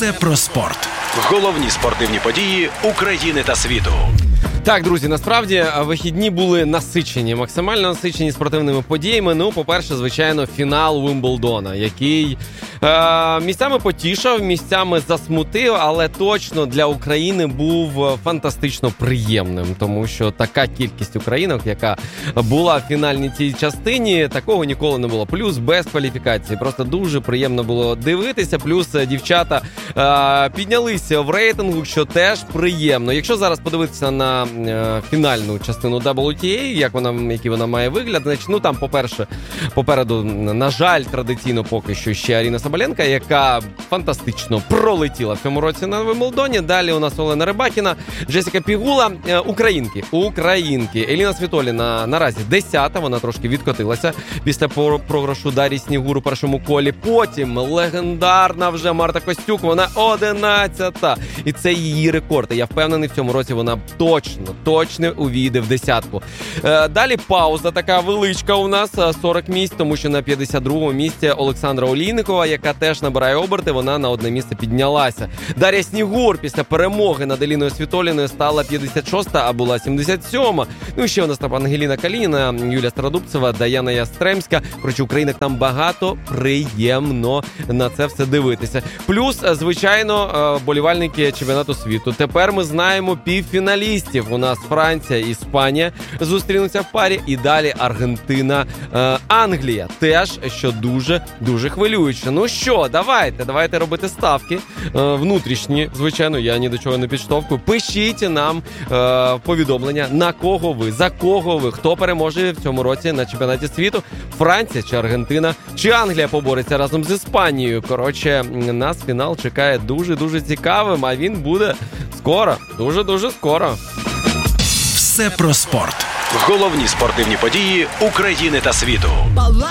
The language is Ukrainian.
Все про спорт. Головні спортивні події України та світу. Так, друзі, насправді вихідні були насичені, максимально насичені спортивними подіями. Ну, по-перше, звичайно, фінал Вимблдона, який місцями потішав, місцями засмутив, але точно для України був фантастично приємним, тому що така кількість українок, яка була в фінальній цій частині, такого ніколи не було. Плюс без кваліфікації. Просто дуже приємно було дивитися. Плюс дівчата піднялися в рейтингу, що теж приємно. Якщо зараз подивитися на фінальну частину WTA, який вона має вигляд, значить, ну там, попереду, на жаль, традиційно поки що ще Аріна Соболенко, яка фантастично пролетіла в цьому році на Вимблдоні. Далі у нас Олена Рибакіна, Джесіка Пігула, українки. Еліна Світоліна наразі 10-та, вона трошки відкотилася після програшу Дар'ї Снігур у першому колі. Потім легендарна вже Марта Костюк, вона 11-та. І це її рекорд. І я впевнений, в цьому році вона точно увійде в десятку. Далі пауза така величка у нас, 40 місць, тому що на 52-му місці Олександра Олійникова, яка теж набирає оберти, вона на одне місце піднялася. Дар'я Снігур після перемоги над Еліною Світоліною стала 56-та, а була 77-ма. Ну і ще у нас там Ангеліна Калініна, Юлія Стародубцева, Даяна Ястремська. Коротше, Українок там багато, приємно на це все дивитися. Плюс, звичайно, болівальники чемпіонату світу. Тепер ми знаємо півфіналістів. У нас Франція і Іспанія зустрінуться в парі. І далі Аргентина, Англія. Теж, що дуже хвилююче. Ну що, давайте робити ставки. Внутрішні, звичайно, я ні до чого не підштовхую. Пишіть нам повідомлення, на кого ви, за кого ви, хто переможе в цьому році на чемпіонаті світу. Франція чи Аргентина, чи Англія побореться разом з Іспанією. Коротше, нас фінал чекає дуже цікавим, а він буде скоро, дуже скоро. Все про спорт. Головні спортивні події України та світу.